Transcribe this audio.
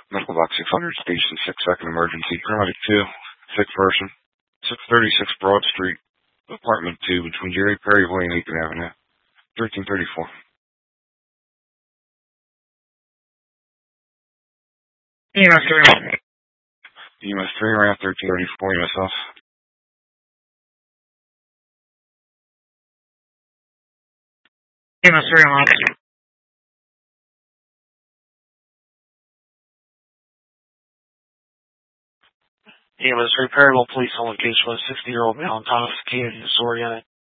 Medical box 600, station 6, second emergency, paramedic 2, sick person, 636 Broad Street, apartment 2, between Jerry Perryville and Aiken Avenue, 1334. EMS 3. EMS 3 around 1334, EMS off. EMS 3 on off. EMS 3 Perryville police on location with a 60-year-old male intoxicated and disoriented.